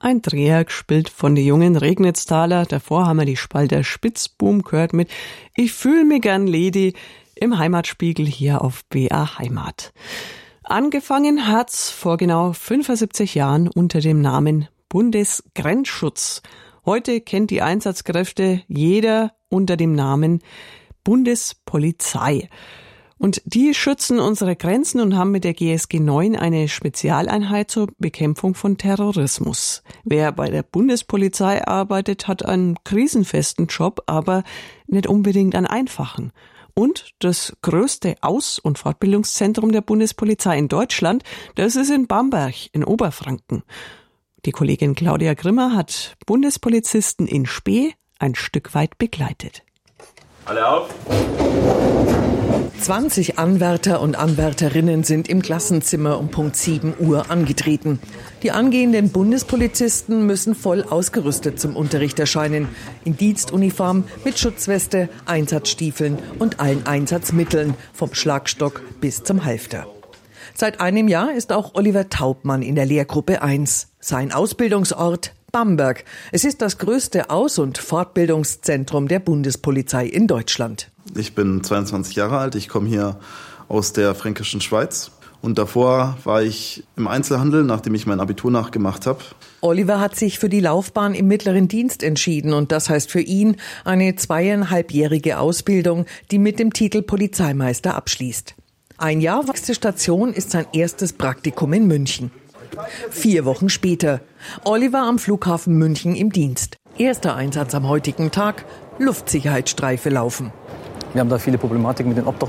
Ein Dreher gespielt von den jungen Regnitztaler. Davor haben wir die Spalter Spitzboom gehört mit Ich fühl mich gern Lady im Heimatspiegel hier auf BR Heimat. Angefangen hat's vor genau 75 Jahren unter dem Namen Bundesgrenzschutz. Heute kennt die Einsatzkräfte jeder unter dem Namen Bundespolizei. Und die schützen unsere Grenzen und haben mit der GSG 9 eine Spezialeinheit zur Bekämpfung von Terrorismus. Wer bei der Bundespolizei arbeitet, hat einen krisenfesten Job, aber nicht unbedingt einen einfachen. Und das größte Aus- und Fortbildungszentrum der Bundespolizei in Deutschland, das ist in Bamberg in Oberfranken. Die Kollegin Claudia Grimmer hat Bundespolizisten in Spee ein Stück weit begleitet. Alle auf! 20 Anwärter und Anwärterinnen sind im Klassenzimmer um Punkt 7 Uhr angetreten. Die angehenden Bundespolizisten müssen voll ausgerüstet zum Unterricht erscheinen. In Dienstuniform mit Schutzweste, Einsatzstiefeln und allen Einsatzmitteln, vom Schlagstock bis zum Halfter. Seit einem Jahr ist auch Oliver Taubmann in der Lehrgruppe 1. Sein Ausbildungsort Bamberg. Es ist das größte Aus- und Fortbildungszentrum der Bundespolizei in Deutschland. Ich bin 22 Jahre alt, ich komme hier aus der fränkischen Schweiz und davor war ich im Einzelhandel, nachdem ich mein Abitur nachgemacht habe. Oliver hat sich für die Laufbahn im mittleren Dienst entschieden und das heißt für ihn eine 2,5-jährige Ausbildung, die mit dem Titel Polizeimeister abschließt. Ein Jahr nächste Station ist sein erstes Praktikum in München. 4 Wochen später, Oliver am Flughafen München im Dienst. Erster Einsatz am heutigen Tag, Luftsicherheitsstreife laufen. Wir haben da viele Problematiken mit den Obdachlosen.